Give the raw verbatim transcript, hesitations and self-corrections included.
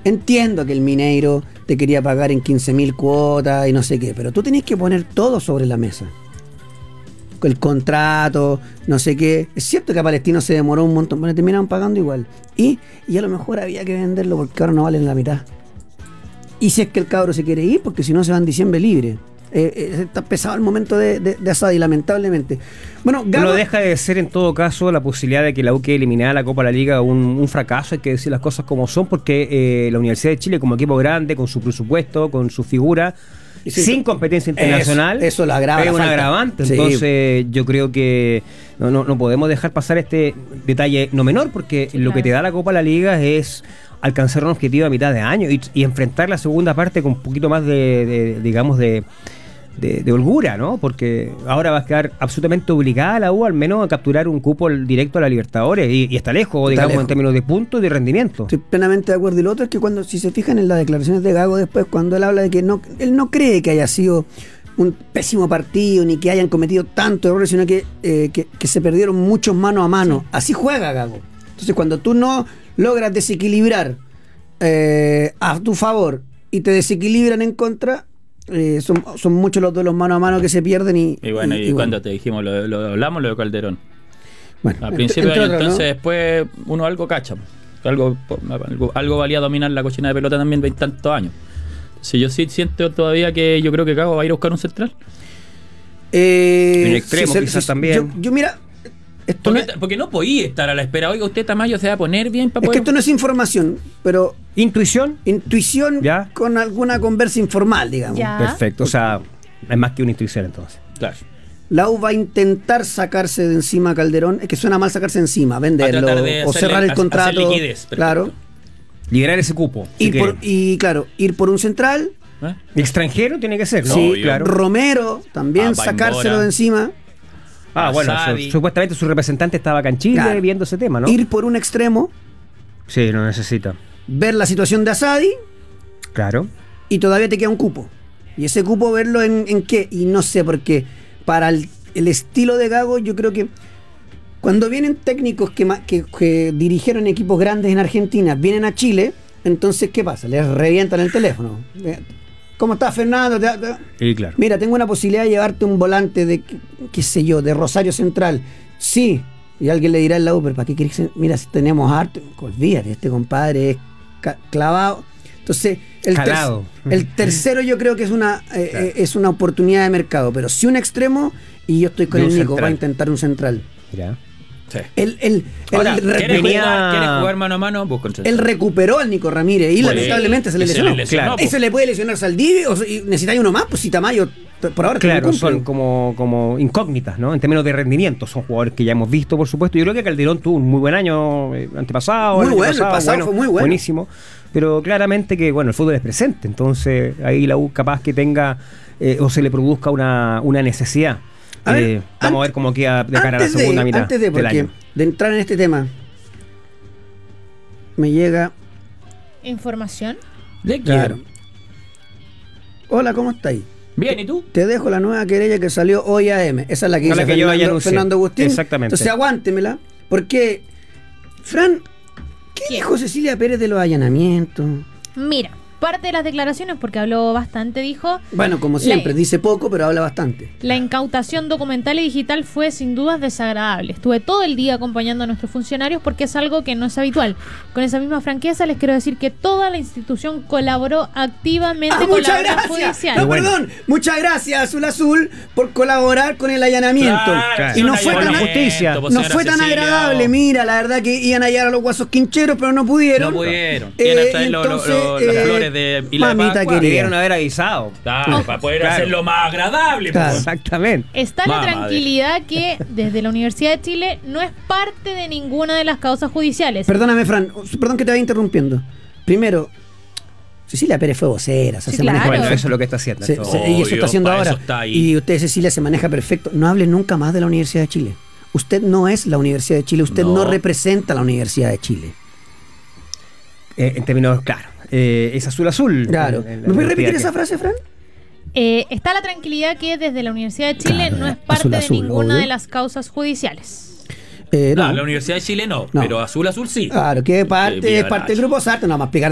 entiendo que el Mineiro te quería pagar en quince mil cuotas y no sé qué, pero tú tenés que poner todo sobre la mesa. El contrato, no sé qué. Es cierto que a Palestino se demoró un montón, pero terminaron pagando igual. Y, y a lo mejor había que venderlo porque ahora no valen la mitad. Y si es que el cabro se quiere ir, porque si no se va en diciembre libre. Eh, eh, está pesado el momento de, de, de Asadi, lamentablemente. Bueno, Gago, no deja de ser en todo caso la posibilidad de que la U quede eliminada de la Copa de la Liga un, un fracaso, hay que decir las cosas como son, porque eh, la Universidad de Chile, como equipo grande, con su presupuesto, con su figura, sí, sin competencia internacional, eso, eso la agrava, es un agravante. Sí. Entonces yo creo que no, no, no podemos dejar pasar este detalle no menor, porque sí, lo claro. que te da la Copa de la Liga es alcanzar un objetivo a mitad de año y, y enfrentar la segunda parte con un poquito más de, de digamos, de De, de holgura, ¿no? Porque ahora va a quedar absolutamente obligada la U al menos a capturar un cupo directo a la Libertadores y, y está lejos, está digamos, lejos. En términos de puntos y de rendimiento. Estoy plenamente de acuerdo. Y lo otro es que cuando, si se fijan en las declaraciones de Gago después, cuando él habla de que no, él no cree que haya sido un pésimo partido ni que hayan cometido tantos errores, sino que, eh, que, que se perdieron muchos mano a mano. Sí. Así juega Gago. Entonces cuando tú no logras desequilibrar eh, a tu favor y te desequilibran en contra, Eh, son, son muchos los duelos mano a mano que se pierden y, y bueno, y, y, y cuando bueno. te dijimos lo, lo hablamos lo de Calderón, bueno, al principio entre entonces, otros, ¿no? Después uno algo cacha, algo, algo algo valía dominar la cochina de pelota también veinte tantos años. Si yo sí siento todavía que yo creo que Gago va a ir a buscar un central, eh, un extremo sí, quizás sí, también. Yo, yo mira, esto porque, no es, porque no podía estar a la espera. Oiga, usted Tamayo se va a poner bien para es poder... que esto no es información, pero intuición, intuición ¿ya? Con alguna conversa informal, digamos. ¿Ya? Perfecto, o sea, es más que una intuición entonces. Claro. La U va a intentar sacarse de encima a Calderón. Es que suena mal sacarse encima, venderlo o hacerle, cerrar el contrato. hacer liquidez, claro. Liberar ese cupo. Si Ir por, y claro, ir por un central. ¿Eh? Extranjero tiene que ser, ¿no? Sí, no, claro. Romero también Ah, sacárselo de encima. Ah, bueno, su, supuestamente su representante estaba acá en Chile, claro, viendo ese tema, ¿no? Ir por un extremo. Sí, no necesita. Ver la situación de Asadi. Claro. Y todavía te queda un cupo. Y ese cupo verlo en, en qué. Y no sé, porque para el, el estilo de Gago, yo creo que cuando vienen técnicos que, que, que dirigieron equipos grandes en Argentina, vienen a Chile, entonces, ¿qué pasa? Les revientan el teléfono. ¿Cómo estás, Fernando? Sí, claro. Mira, tengo una posibilidad de llevarte un volante de, qué sé yo, de Rosario Central. Sí. Y alguien le dirá en la U, pero ¿para qué querés? Mira, si tenemos harto. Olvídate, este compadre es clavado. Entonces, el, ter el tercero yo creo que es una eh, claro. eh, es una oportunidad de mercado. Pero si un extremo, y yo estoy con el Nico, va a intentar un central. Ya. Sí. Él, él, Ahora, él ¿quiere, jugar, ¿quiere jugar mano a mano? Él recuperó al Nico Ramírez y bueno, lamentablemente se le lesionó. Se le lesionó claro. ¿Y se le puede lesionar Saldivia? ¿O necesitáis uno más? Pues si Tamayo por ahora claro, son como, como incógnitas, ¿no? En términos de rendimiento. Son jugadores que ya hemos visto, por supuesto. Yo creo que Calderón tuvo un muy buen año eh, antepasado. Muy bueno, pasado, el pasado bueno, fue muy bueno. Buenísimo. Pero claramente que, bueno, el fútbol es presente. Entonces, ahí la U capaz que tenga eh, o se le produzca una, una necesidad. A ver, eh, vamos a ver cómo queda de cara a la segunda de, mitad. Antes de, porque del año. de entrar en este tema, me llega información. ¿De quién? Claro. Hola, ¿cómo estáis? Bien, ¿y tú? Te dejo la nueva querella que salió hoy A M. Esa es la que no dice la que Fernando, Fernando Agustín. Exactamente. Entonces aguántemela. Porque, Fran, ¿qué ¿Quién? dijo Cecilia Pérez de los allanamientos? Mira, parte de las declaraciones, porque habló bastante, dijo... Bueno, como siempre, la, dice poco, pero habla bastante. La incautación documental y digital fue sin dudas desagradable. Estuve todo el día acompañando a nuestros funcionarios porque es algo que no es habitual. Con esa misma franqueza les quiero decir que toda la institución colaboró activamente ah, con muchas la gracias. judicial. No, bueno. perdón, muchas gracias Azul Azul por colaborar con el allanamiento. Claro, y no fue tan, justicia. no fue tan Cecilia, agradable, mira, la verdad que iban a hallar a los guasos quincheros, pero no pudieron. No pudieron. Eh, entonces, lo, lo, lo, eh, las flores de Mami, debieron haber avisado claro, oh. para poder claro. hacerlo más agradable claro. Exactamente. Está la tranquilidad que desde la Universidad de Chile no es parte de ninguna de las causas judiciales. Perdóname, Fran, perdón que te vaya interrumpiendo. Primero, Cecilia Pérez fue vocera, o sea, sí, se claro. maneja. Bueno, eso es lo que está haciendo. Se, se, y eso está haciendo ahora. Está y usted, Cecilia, se maneja perfecto. No hable nunca más de la Universidad de Chile. Usted no es la Universidad de Chile, usted no, no representa a la Universidad de Chile. Eh, en términos, claro. Eh, es azul azul. Claro. ¿Me puedes repetir esa frase, Fran? Eh, está la tranquilidad que desde la Universidad de Chile claro, no es parte azul, azul, de ninguna obvio. de las causas judiciales. Eh, no, no, la Universidad de Chile no, no, pero azul azul sí. Claro, que parte, eh, es parte del grupo Sartre, no más explicar